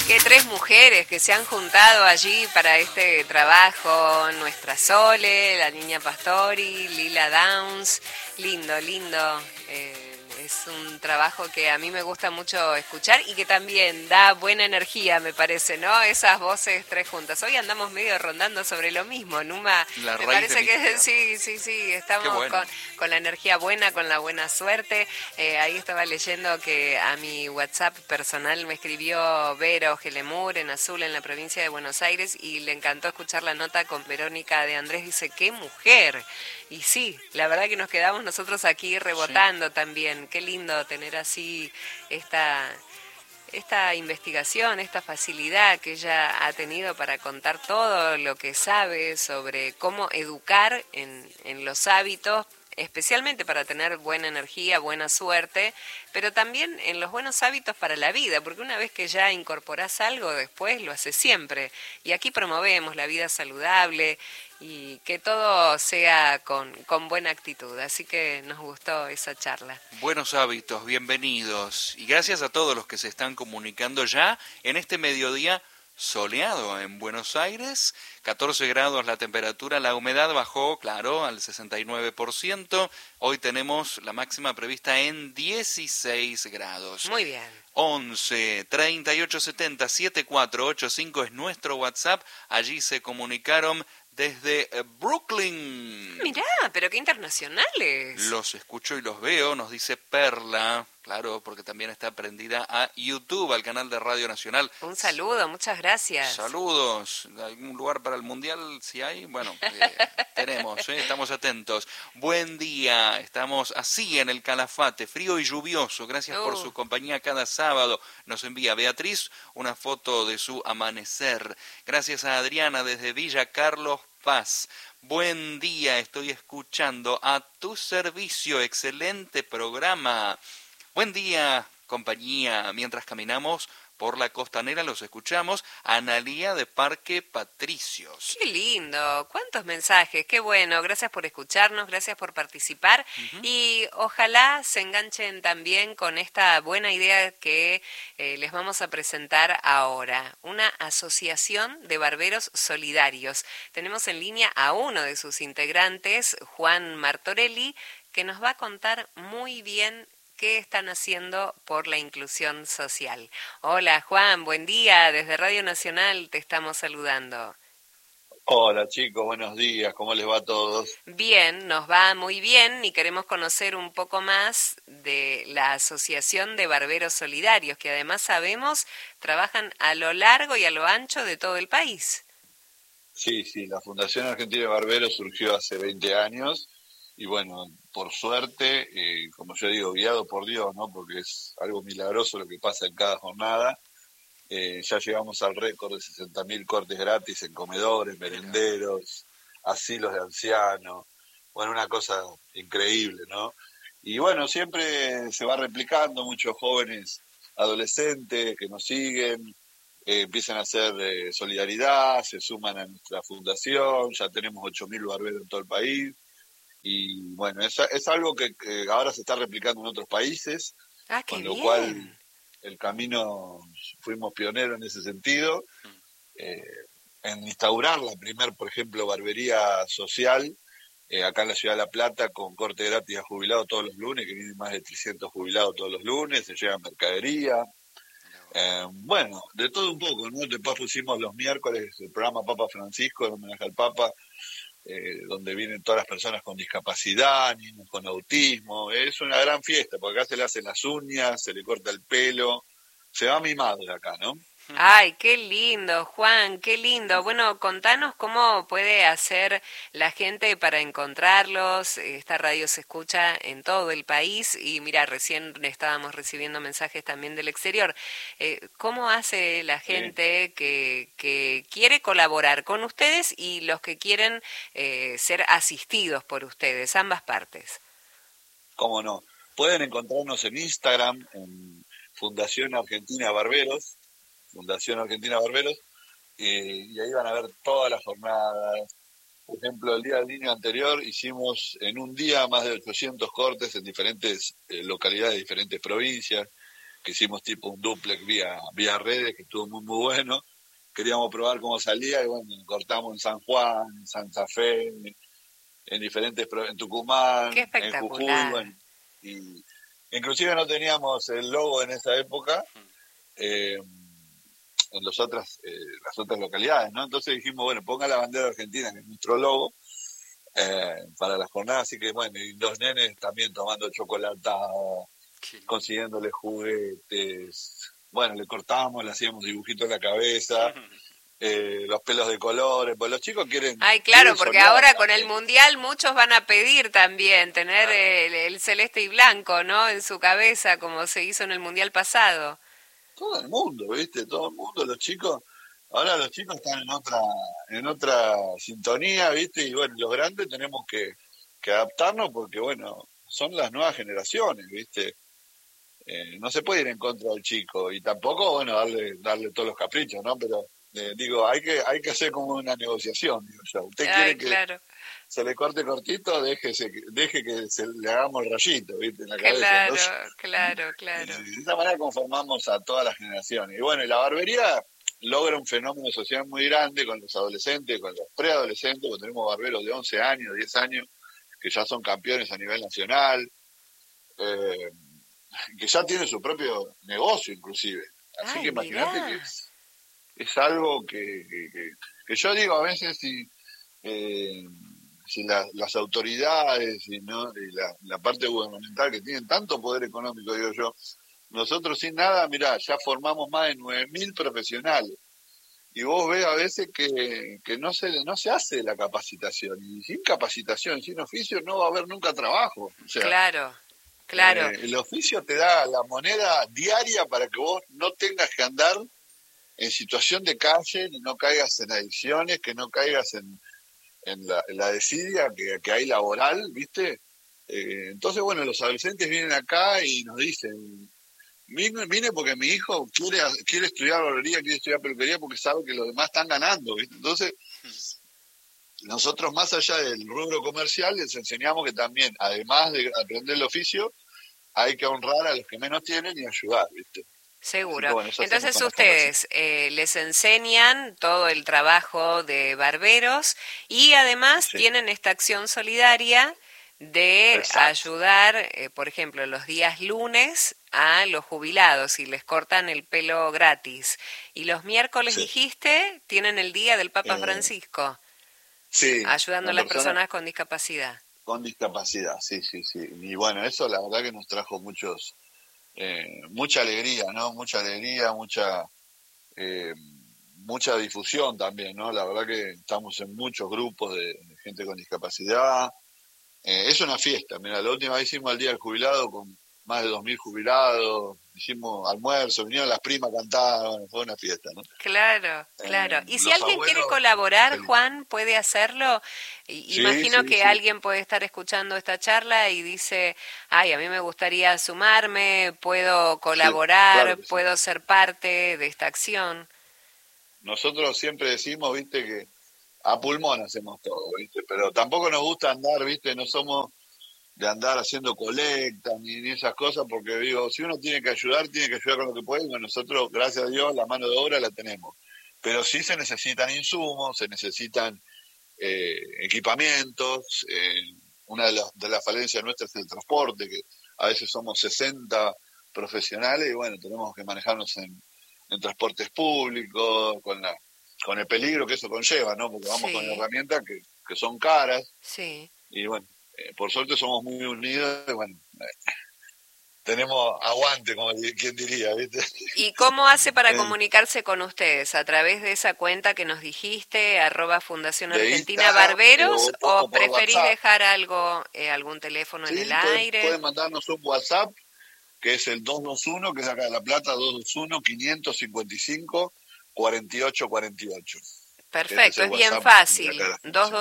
Que tres mujeres que se han juntado allí para este trabajo, nuestra Sole, la niña Pastori, Lila Downs, lindo, lindo. Es un trabajo que a mí me gusta mucho escuchar y que también da buena energía, me parece, ¿no? Esas voces tres juntas. Hoy andamos medio rondando sobre lo mismo, Numa. La Me raíz parece de que Mística. sí, estamos Qué bueno. con la energía buena, con la buena suerte. Ahí estaba leyendo que a mi WhatsApp personal me escribió Vero Gelemur en Azul, en la provincia de Buenos Aires, y le encantó escuchar la nota con Verónica de Andrés. Dice, ¡qué mujer! Y sí, la verdad que nos quedamos nosotros aquí Sí. rebotando también. Qué lindo tener así esta investigación, esta facilidad que ella ha tenido para contar todo lo que sabe sobre cómo educar en los hábitos, especialmente para tener buena energía, buena suerte, pero también en los buenos hábitos para la vida, porque una vez que ya incorporás algo, después lo haces siempre. Y aquí promovemos la vida saludable y que todo sea con buena actitud. Así que nos gustó esa charla. Buenos hábitos, bienvenidos. Y gracias a todos los que se están comunicando ya en este mediodía soleado en Buenos Aires. 14 grados la temperatura, la humedad bajó, claro, al 69%. Hoy tenemos la máxima prevista en 16 grados. Muy bien. 11 38 70 7485 es nuestro WhatsApp. Allí se comunicaron desde Brooklyn. Mirá, pero qué internacionales. Los escucho y los veo, nos dice Perla, claro, porque también está prendida a YouTube, al canal de Radio Nacional. Un saludo, muchas gracias. Saludos. ¿Algún lugar para el Mundial si hay? Bueno, tenemos, estamos atentos. Buen día, estamos así en el Calafate, frío y lluvioso. Gracias por su compañía cada sábado. Nos envía Beatriz una foto de su amanecer. Gracias a Adriana desde Villa Carlos Paz. Buen día, estoy escuchando a tu servicio, excelente programa. Buen día, compañía. Mientras caminamos por la costanera los escuchamos. Analía de Parque Patricios. Qué lindo, cuántos mensajes, qué bueno, gracias por escucharnos, gracias por participar y ojalá se enganchen también con esta buena idea que les vamos a presentar ahora, una asociación de barberos solidarios. Tenemos en línea a uno de sus integrantes, Juan Martorelli, que nos va a contar muy bien qué están haciendo por la inclusión social. Hola Juan, buen día, desde Radio Nacional te estamos saludando. Hola chicos, buenos días, ¿cómo les va a todos? Bien, nos va muy bien y queremos conocer un poco más de la Asociación de Barberos Solidarios, que además sabemos trabajan a lo largo y a lo ancho de todo el país. Sí, la Fundación Argentina de Barberos surgió hace 20 años y bueno, por suerte, como yo digo, guiado por Dios, ¿no? Porque es algo milagroso lo que pasa en cada jornada. Ya llegamos al récord de 60.000 cortes gratis en comedores, merenderos, asilos de ancianos. Bueno, una cosa increíble, ¿no? Y bueno, siempre se va replicando, muchos jóvenes adolescentes que nos siguen, empiezan a hacer solidaridad, se suman a nuestra fundación, ya tenemos 8.000 barberos en todo el país. Y bueno, es algo que ahora se está replicando en otros países, Ah, qué con lo bien. cual el camino, fuimos pioneros en ese sentido, en instaurar la primer, por ejemplo, barbería social, acá en la ciudad de La Plata, con corte gratis a jubilados todos los lunes, que vienen más de 300 jubilados todos los lunes, se lleva mercadería. Bueno, de todo un poco, ¿no? Después pusimos los miércoles el programa Papa Francisco, en homenaje al Papa, donde vienen todas las personas con discapacidad, niños con autismo. Es una gran fiesta, porque acá se le hacen las uñas, se le corta el pelo, se va mimado de acá, ¿no? Ay, qué lindo, Juan, qué lindo. Bueno, contanos cómo puede hacer la gente para encontrarlos. Esta radio se escucha en todo el país y mira, recién estábamos recibiendo mensajes también del exterior. ¿Cómo hace la gente que quiere colaborar con ustedes y los que quieren ser asistidos por ustedes, ambas partes? ¿Cómo no? Pueden encontrarnos en Instagram, en Fundación Argentina Barberos, y ahí van a ver todas las jornadas. Por ejemplo, el Día del Niño anterior hicimos en un día más de 800 cortes en diferentes localidades de diferentes provincias. que hicimos tipo un duplex vía redes, que estuvo muy bueno. Queríamos probar cómo salía y bueno, cortamos en San Juan, en Santa Fe, en en Qué Tucumán, en Jujuy, espectacular. bueno. Y inclusive no teníamos el logo en esa época eh, en las otras localidades, ¿no? Entonces dijimos, bueno, ponga la bandera argentina, que es nuestro logo, para la jornada, así que bueno, y los nenes también tomando chocolatado, consiguiéndole juguetes, bueno, le cortábamos, le hacíamos dibujitos en la cabeza, los pelos de colores, pues los chicos Ay, claro, quieren porque soñar ahora con el también. Mundial muchos van a pedir también tener el celeste y blanco, ¿no? En su cabeza, como se hizo en el Mundial pasado. Todo el mundo, ¿viste? Todo el mundo, ahora los chicos están en otra sintonía, ¿viste? Y bueno, los grandes tenemos que adaptarnos porque, bueno, son las nuevas generaciones, ¿viste? No se puede ir en contra del chico y tampoco, bueno, darle todos los caprichos, ¿no? Pero digo, hay que hacer como una negociación, digo yo. Usted Ay, quiere que claro, se le corte cortito, deje que le hagamos el rayito, ¿viste? En la cabeza. Entonces, claro, claro, claro. de esa manera conformamos a todas las generaciones. Y bueno, y la barbería logra un fenómeno social muy grande con los adolescentes, con los preadolescentes, porque tenemos barberos de 11 años, 10 años, que ya son campeones a nivel nacional, eh, que ya tienen su propio negocio inclusive. Así que Ay, imagínate que mirá. es algo que yo digo a veces eh, si las autoridades y la parte gubernamental que tienen tanto poder económico, digo yo, nosotros sin nada, mirá, ya formamos más de 9.000 profesionales. Y vos ves a veces que no se hace la capacitación. Y sin capacitación, sin oficio, no va a haber nunca trabajo. O sea, Claro, claro. el oficio te da la moneda diaria para que vos no tengas que andar en situación de calle, no caigas en adicciones, que no caigas en la desidia que hay laboral, ¿viste? Entonces, bueno, los adolescentes vienen acá y nos dicen, vine porque mi hijo quiere estudiar barbería, quiere estudiar peluquería porque sabe que los demás están ganando, ¿viste? Entonces, nosotros más allá del rubro comercial les enseñamos que también, además de aprender el oficio, hay que honrar a los que menos tienen y ayudar, ¿viste? Así que Seguro. bueno, eso hacemos Entonces con las fundaciones. ustedes les enseñan todo el trabajo de barberos y además Sí, tienen esta acción solidaria de exacto. ayudar, por ejemplo, los días lunes a los jubilados y les cortan el pelo gratis. Y los miércoles, Sí. dijiste, tienen el día del Papa Eh, Francisco, sí, ayudando a la las persona personas con discapacidad. con discapacidad, sí, sí, sí. Y bueno, eso la verdad que nos trajo mucha alegría, ¿no? Mucha alegría, eh, mucha difusión también, ¿no? La verdad que estamos en muchos grupos de gente con discapacidad. Es una fiesta, mira, la última vez hicimos el Día del Jubilado con más de 2.000 jubilados, hicimos almuerzo, vinieron las primas a cantar, bueno, fue una fiesta, ¿no? Claro, claro. Y si Los alguien quiere abuelos muy colaborar, felices. Juan, puede hacerlo. Sí, Imagino sí, que sí, alguien puede estar escuchando esta charla y dice, ay, a mí me gustaría sumarme, puedo sí, claro colaborar, que sí. puedo ser parte de esta acción. Nosotros siempre decimos, viste, que a pulmón hacemos todo, viste, pero tampoco nos gusta andar, viste, no somos de andar haciendo colectas ni esas cosas, porque digo, si uno tiene que ayudar con lo que puede, y bueno, nosotros, gracias a Dios, la mano de obra la tenemos. Pero sí se necesitan insumos, se necesitan equipamientos, una de las falencias nuestras es el transporte, que a veces somos 60 profesionales y bueno, tenemos que manejarnos en transportes públicos, con el peligro que eso conlleva, ¿no? Porque vamos con Sí, herramientas que son caras sí. y bueno, por suerte somos muy unidos y bueno, tenemos aguante, como quien diría, ¿viste? ¿Y cómo hace para Eh, comunicarse con ustedes? ¿A través de esa cuenta que nos dijiste, @Fundación de Argentina Instagram Barberos, o o por preferís WhatsApp. dejar algo, algún teléfono en el Sí, aire? pueden mandarnos un WhatsApp que es el 221, que es acá de La Plata, 221-555-4848. Ese es Perfecto, el es bien WhatsApp de acá fácil. de la Fundación.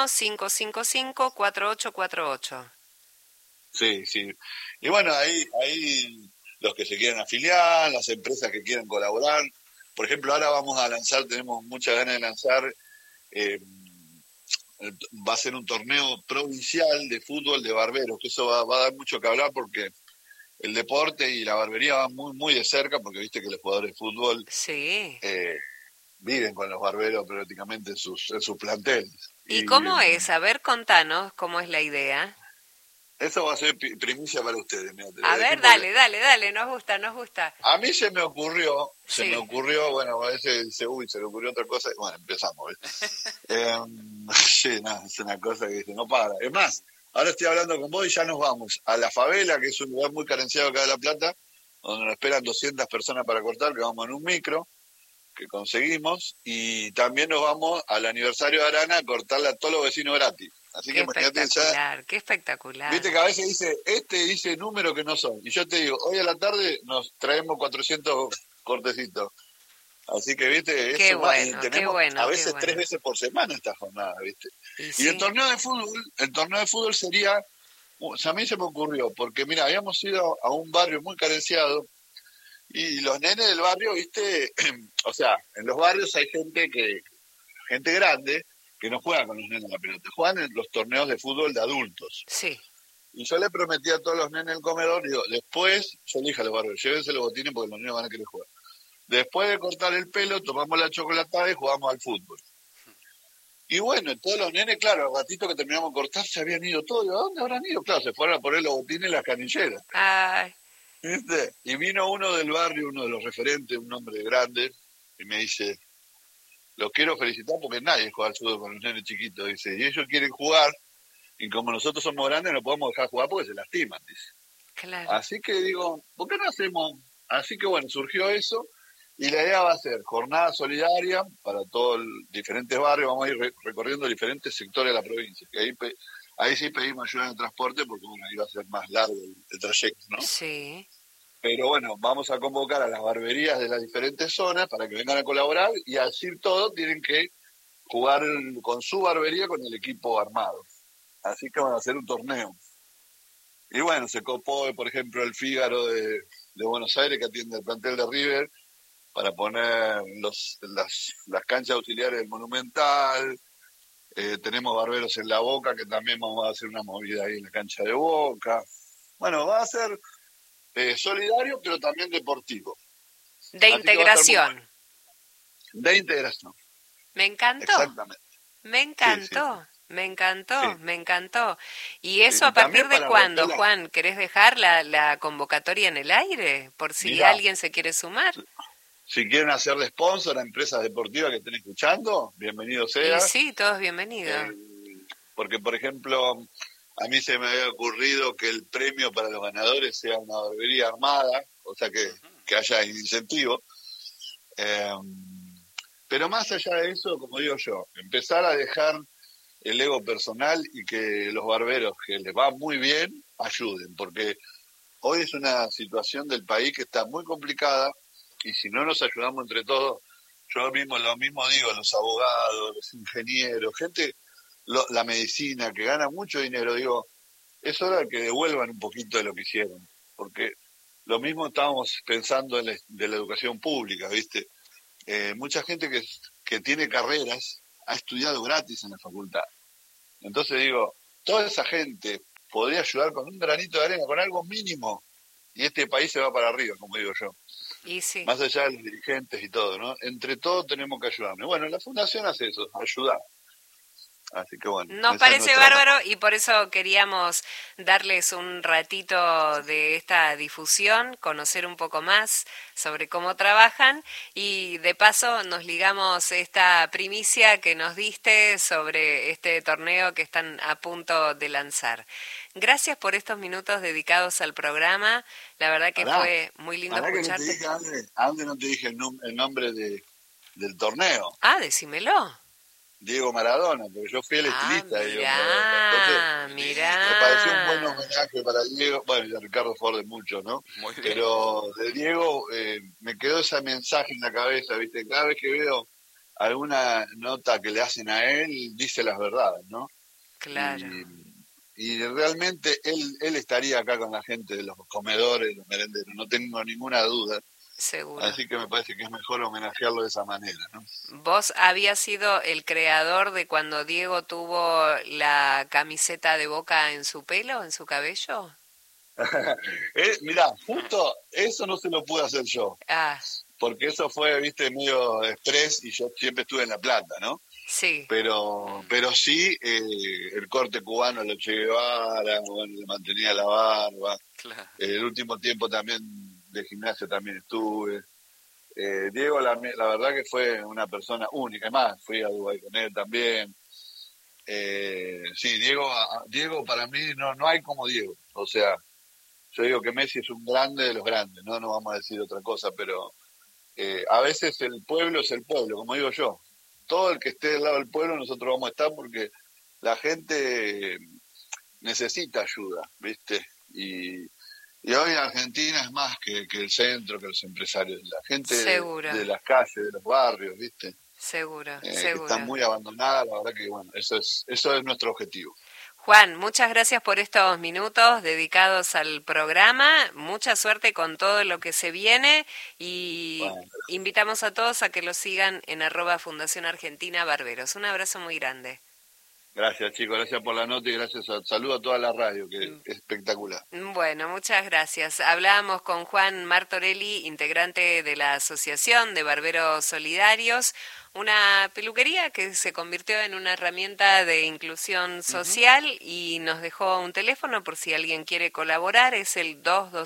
221-555-4848. Sí, sí. Y bueno, ahí los que se quieren afiliar, las empresas que quieren colaborar. Por ejemplo, ahora vamos a lanzar, tenemos muchas ganas de lanzar, eh, va a ser un torneo provincial de fútbol de barberos, que eso va a dar mucho que hablar porque el deporte y la barbería van muy, muy de cerca, porque viste que los jugadores de fútbol Sí. viven con los barberos prácticamente en sus planteles. ¿Y Y cómo es? A ver, contanos cómo es la idea. eso va a ser primicia para ustedes, mira, te lo A voy a decir ver, porque dale, nos gusta, nos gusta. a mí se me Sí. ocurrió, bueno, a veces dice, uy, se le ocurrió otra cosa, y bueno, empezamos, ¿viste? Sí, no, es una cosa que dice, no para. Es más, ahora estoy hablando con vos y ya nos vamos a La Favela, que es un lugar muy carenciado acá de La Plata, donde nos esperan 200 personas para cortar, que vamos en un micro, que conseguimos, y también nos vamos al aniversario de Arana a cortarle a todos los vecinos gratis. Así que Qué imagínate ya, espectacular, qué espectacular. viste que a veces dice números que no son, y yo te digo, hoy a la tarde nos traemos 400 cortecitos. Así que, viste, Qué eso más, y bueno, qué tenemos a bueno, qué veces 3 bueno. veces por semana esta jornada, viste. Y Y sí, el torneo de fútbol sería, o sea, a mí se me ocurrió, porque mira, habíamos ido a un barrio muy carenciado, y los nenes del barrio, viste, o sea, en los barrios hay gente grande, que no juega con los nenes a la pelota, juegan en los torneos de fútbol de adultos. sí. Y yo le prometí a todos los nenes del comedor, digo, después, yo le dije a los barrios, llévense los botines porque los niños van a querer jugar. Después de cortar el pelo, tomamos la chocolatada y jugamos al fútbol. Y bueno, todos los nenes, claro, al ratito que terminamos de cortar, se habían ido todos. ¿A dónde habrán ido? Claro, se fueron a poner los botines y las canilleras. Ay, ¿Viste? Y vino uno del barrio, uno de los referentes, un hombre grande, y me dice, los quiero felicitar porque nadie juega al fútbol con los nenes chiquitos. Dice, y ellos quieren jugar, y como nosotros somos grandes no podemos dejar jugar porque se lastiman, dice. claro. Así que digo, ¿por qué no hacemos? Así que bueno, surgió eso. Y la idea va a ser jornada solidaria para todos los diferentes barrios. Vamos a ir recorriendo diferentes sectores de la provincia. Que ahí sí pedimos ayuda en el transporte porque bueno, ahí va a ser más largo el trayecto, ¿no? Sí. Pero bueno, vamos a convocar a las barberías de las diferentes zonas para que vengan a colaborar y al ir todo tienen que jugar con su barbería con el equipo armado. Así que van a hacer un torneo. Y bueno, se copó, por ejemplo, el Fígaro de Buenos Aires que atiende el plantel de River para poner las canchas auxiliares del Monumental. Tenemos barberos en La Boca, que también vamos a hacer una movida ahí en la cancha de Boca. Bueno, va a ser solidario, pero también deportivo. De Así que va a estar muy integración. bueno. De integración, Me encantó. exactamente. Me Sí, sí, encantó, me encantó, sí. me encantó. ¿Y Sí. eso Y a partir también de para cuándo, romper Juan? ¿Querés dejar la convocatoria en el aire? Por si Mirá, alguien se quiere sumar. si quieren hacerle sponsor a empresas deportivas que estén escuchando, bienvenido Y sea. sí, todos bienvenidos. Porque, por ejemplo, a mí se me había ocurrido que el premio para los ganadores sea una barbería armada, o sea que haya incentivo. Eh, pero más allá de eso, como digo yo, empezar a dejar el ego personal y que los barberos, que les va muy bien, ayuden, porque hoy es una situación del país que está muy complicada y si no nos ayudamos entre todos, yo mismo lo mismo digo, los abogados, los ingenieros, gente, la medicina que gana mucho dinero, digo, es hora de que devuelvan un poquito de lo que hicieron, porque lo mismo estábamos pensando de la educación pública, ¿viste? Mucha gente que tiene carreras ha estudiado gratis en la facultad. Entonces digo, toda esa gente podría ayudar con un granito de arena, con algo mínimo, y este país se va para arriba, como digo yo. Y sí. Más allá de los dirigentes y todo, ¿no? Entre todos tenemos que ayudarnos. Bueno, la fundación hace eso, ayudar. Así que bueno, Nos esa es parece nuestra... bárbaro y por eso queríamos darles un ratito de esta difusión, conocer un poco más sobre cómo trabajan y de paso nos ligamos esta primicia que nos diste sobre este torneo que están a punto de lanzar. Gracias por estos minutos dedicados al programa, la verdad que Pará, fue muy lindo pará que no te escucharte. dije, Ande no te dije el nombre del torneo. Ah, decímelo. Diego Maradona, porque yo fui el Ah, estilista de Diego Maradona. Entonces, me pareció un buen mirá. homenaje para Diego, bueno, y a Ricardo Ford mucho, ¿no? Muy bien. Pero de Diego me quedó ese mensaje en la cabeza, ¿viste? Cada vez que veo alguna nota que le hacen a él, dice las verdades, ¿no? Claro, Y realmente él estaría acá con la gente de los comedores, los merenderos, no tengo ninguna duda. seguro. Así que me parece que es mejor homenajearlo de esa manera, ¿no? ¿Vos habías sido el creador de cuando Diego tuvo la camiseta de Boca en su pelo, en su cabello? Mirá, justo eso no se lo pude hacer yo, Ah, porque eso fue, viste, medio express y yo siempre estuve en La Plata, ¿no? sí, Pero sí, el corte cubano lo Che Guevara, bueno, le mantenía la barba. Claro. El último tiempo también de gimnasio también estuve. Diego, la verdad que fue una persona única. Además, fui a Dubái con él también. Sí, Diego para mí no hay como Diego. O sea, yo digo que Messi es un grande de los grandes, no vamos a decir otra cosa, pero a veces el pueblo es el pueblo, como digo yo. Todo el que esté del lado del pueblo nosotros vamos a estar porque la gente necesita ayuda, ¿viste? Y hoy Argentina es más que el centro, que los empresarios, la gente seguro, de las calles, de los barrios, ¿viste? seguro, Que están seguro. muy abandonadas, la verdad que bueno, eso es nuestro objetivo. Juan, muchas gracias por estos minutos dedicados al programa. Mucha suerte con todo lo que se viene y Bueno, invitamos a todos a que lo sigan en @Fundación Argentina Barberos. Un abrazo muy grande. gracias chicos, gracias por la nota y saludo a toda la radio, que es espectacular. Bueno, muchas gracias. Hablábamos con Juan Martorelli, integrante de la Asociación de Barberos Solidarios, una peluquería que se convirtió en una herramienta de inclusión social y nos dejó un teléfono por si alguien quiere colaborar, es el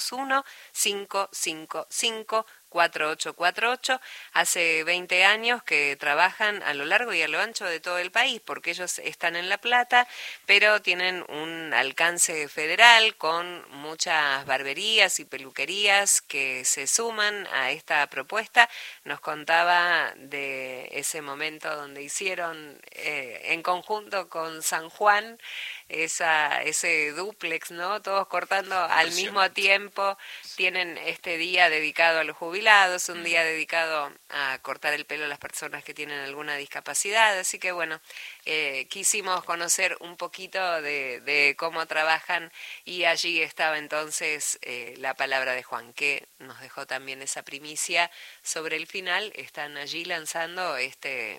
221-555-4848. Hace 20 años que trabajan a lo largo y a lo ancho de todo el país, porque ellos están en La Plata, pero tienen un alcance federal con muchas barberías y peluquerías que se suman a esta propuesta. Nos contaba de ese momento donde hicieron en conjunto con San Juan ese dúplex, ¿no? Todos cortando al mismo tiempo. Tienen este día dedicado a los jubilados, un día dedicado a cortar el pelo a las personas que tienen alguna discapacidad. Así que bueno, quisimos conocer un poquito de cómo trabajan y allí estaba entonces la palabra de Juan, que nos dejó también esa primicia sobre el final. Están allí lanzando este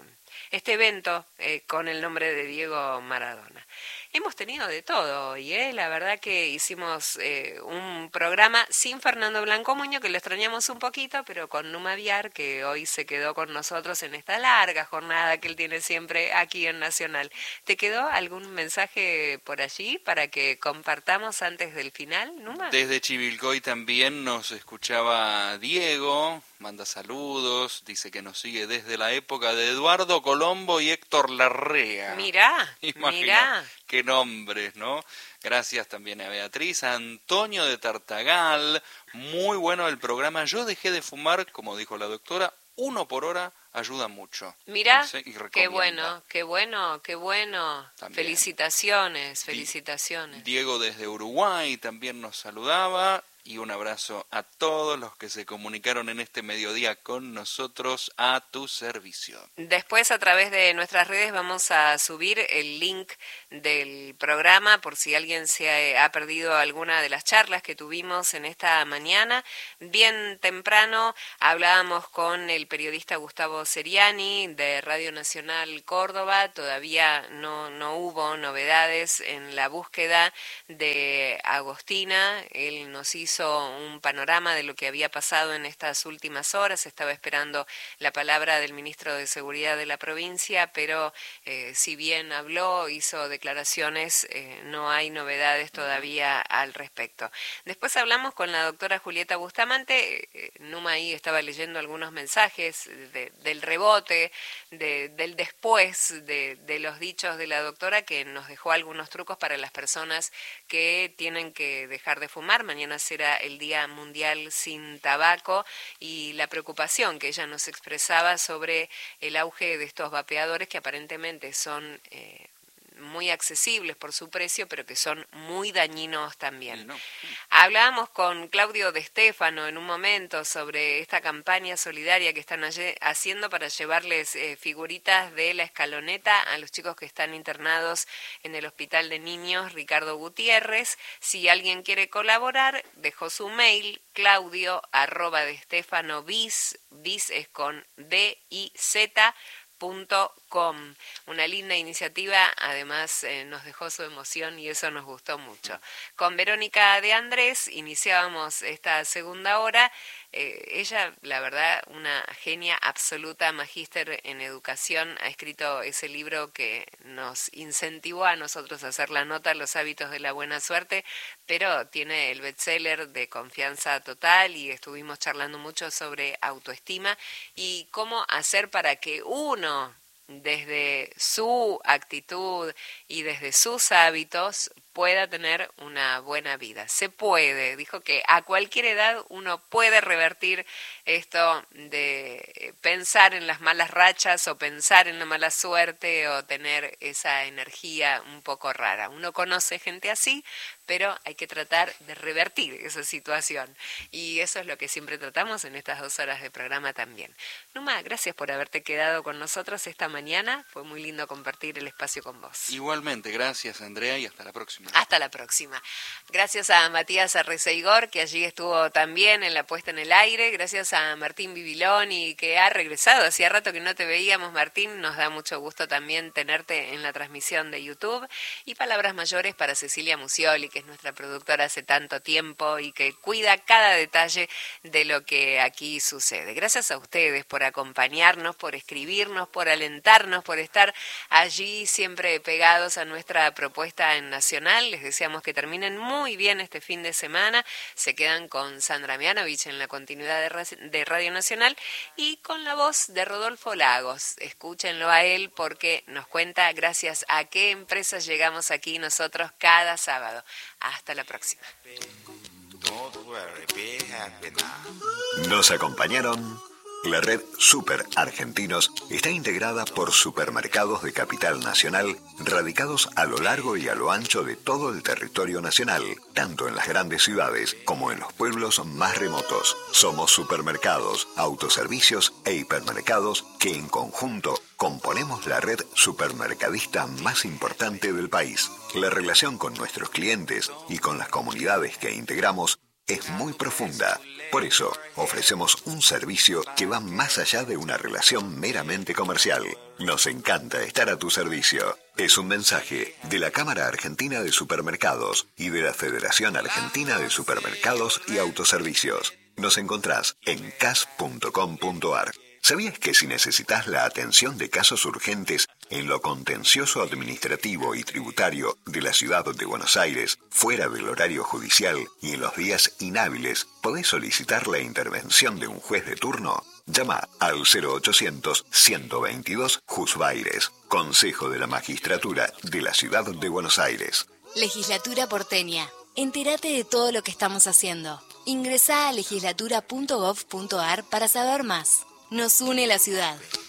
evento con el nombre de Diego Maradona. Hemos tenido de todo hoy, la verdad que hicimos un programa sin Fernando Blancomuño, que lo extrañamos un poquito, pero con Numa Viar, que hoy se quedó con nosotros en esta larga jornada que él tiene siempre aquí en Nacional. ¿Te quedó algún mensaje por allí para que compartamos antes del final, Numa? Desde Chivilcoy también nos escuchaba Diego, manda saludos, dice que nos sigue desde la época de Eduardo Colombo y Héctor Larrea. Mirá, mirá. Qué nombres, ¿no? Gracias también a Beatriz, a Antonio de Tartagal, muy bueno el programa. Yo dejé de fumar, como dijo la doctora, 1 por hora ayuda mucho. Mirá, Y qué bueno, qué bueno, qué bueno. También. Felicitaciones, felicitaciones. Diego desde Uruguay también nos saludaba. Y un abrazo a todos los que se comunicaron en este mediodía con nosotros a tu servicio. Después a través de nuestras redes vamos a subir el link del programa por si alguien se ha perdido alguna de las charlas que tuvimos en esta mañana. Bien temprano hablábamos con el periodista Gustavo Seriani de Radio Nacional Córdoba. Todavía no hubo novedades en la búsqueda de Agostina. Él nos hizo un panorama de lo que había pasado en estas últimas horas. Estaba esperando la palabra del ministro de Seguridad de la provincia, pero si bien habló, hizo declaraciones, no hay novedades todavía al respecto. Después hablamos con la doctora Julieta Bustamante. Numa ahí estaba leyendo algunos mensajes del rebote, del después, de los dichos de la doctora, que nos dejó algunos trucos para las personas que tienen que dejar de fumar. Mañana será el Día Mundial sin Tabaco y la preocupación que ella nos expresaba sobre el auge de estos vapeadores que aparentemente son muy accesibles por su precio, pero que son muy dañinos también. No. Hablábamos con Claudio De Stefano en un momento sobre esta campaña solidaria que están haciendo para llevarles figuritas de la escaloneta a los chicos que están internados en el Hospital de Niños Ricardo Gutiérrez. Si alguien quiere colaborar, dejó su mail, claudio@destefanobiz, biz es con BIZ, Una linda iniciativa, además nos dejó su emoción y eso nos gustó mucho. Con Verónica de Andrés iniciábamos esta segunda hora. Ella, la verdad, una genia absoluta, magíster en educación, ha escrito ese libro que nos incentivó a nosotros a hacer la nota, Los hábitos de la buena suerte, pero tiene el bestseller de Confianza Total y estuvimos charlando mucho sobre autoestima y cómo hacer para que uno, desde su actitud y desde sus hábitos, pueda tener una buena vida. Se puede, dijo que a cualquier edad uno puede revertir esto de pensar en las malas rachas o pensar en la mala suerte o tener esa energía un poco rara. Uno conoce gente así, pero hay que tratar de revertir esa situación. Y eso es lo que siempre tratamos en estas 2 horas de programa también. Numa, gracias por haberte quedado con nosotros esta mañana. Fue muy lindo compartir el espacio con vos. Igualmente, gracias Andrea y hasta la próxima. Hasta la próxima. Gracias a Matías Arreceigor, que allí estuvo también en la puesta en el aire. Gracias a Martín Bibiloni, que ha regresado. Hacía rato que no te veíamos, Martín. Nos da mucho gusto también tenerte en la transmisión de YouTube. Y palabras mayores para Cecilia Musioli, que es nuestra productora hace tanto tiempo y que cuida cada detalle de lo que aquí sucede. Gracias a ustedes por acompañarnos, por escribirnos, por alentarnos, por estar allí siempre pegados a nuestra propuesta en Nacional. Les deseamos que terminen muy bien este fin de semana. Se quedan con Sandra Mianovich en la continuidad de Radio Nacional y con la voz de Rodolfo Lagos. Escúchenlo a él porque nos cuenta gracias a qué empresas llegamos aquí nosotros cada sábado. Hasta la próxima. Nos acompañaron. La red Super Argentinos está integrada por supermercados de capital nacional radicados a lo largo y a lo ancho de todo el territorio nacional, tanto en las grandes ciudades como en los pueblos más remotos. Somos supermercados, autoservicios e hipermercados que en conjunto componemos la red supermercadista más importante del país. La relación con nuestros clientes y con las comunidades que integramos es muy profunda. Por eso, ofrecemos un servicio que va más allá de una relación meramente comercial. Nos encanta estar a tu servicio. Es un mensaje de la Cámara Argentina de Supermercados y de la Federación Argentina de Supermercados y Autoservicios. Nos encontrás en cas.com.ar. ¿Sabías que si necesitas la atención de casos urgentes en lo contencioso administrativo y tributario de la ciudad de Buenos Aires, fuera del horario judicial y en los días inhábiles, podés solicitar la intervención de un juez de turno? Llama al 0800-122 Jusbaires, Consejo de la Magistratura de la Ciudad de Buenos Aires. Legislatura porteña. Entérate de todo lo que estamos haciendo. Ingresá a legislatura.gov.ar para saber más. Nos une la ciudad.